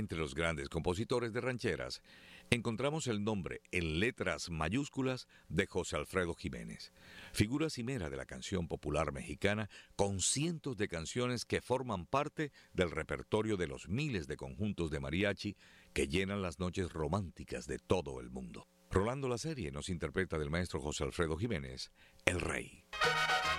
Entre los grandes compositores de rancheras, encontramos el nombre en letras mayúsculas de José Alfredo Jiménez, figura cimera de la canción popular mexicana, con cientos de canciones que forman parte del repertorio de los miles de conjuntos de mariachi que llenan las noches románticas de todo el mundo. Rolando la Serie nos interpreta del maestro José Alfredo Jiménez, El Rey.